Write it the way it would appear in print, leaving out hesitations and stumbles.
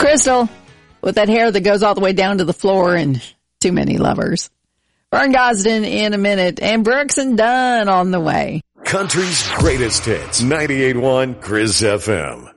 Crystal, with that hair that goes all the way down to the floor and too many lovers. Vern Gosdin in a minute, and Brooks and Dunn on the way. Country's greatest hits, 98.1 Chris FM.